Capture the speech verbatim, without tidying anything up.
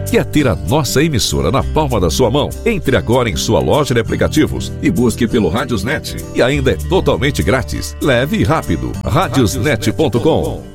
Quer ter a nossa emissora na palma da sua mão? Entre agora em sua loja de aplicativos e busque pelo Radiosnet. E ainda é totalmente grátis. Leve e rápido. radiosnet ponto com.